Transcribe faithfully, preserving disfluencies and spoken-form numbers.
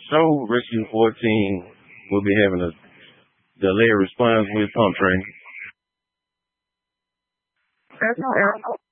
So Rescue fourteen will be having a delayed response with pump train. There's no air.